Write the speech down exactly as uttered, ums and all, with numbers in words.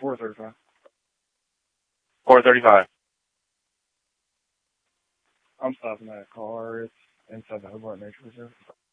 four thirty-five. four thirty-five. I'm stopping that car. It's inside the Hobart Nature Reserve.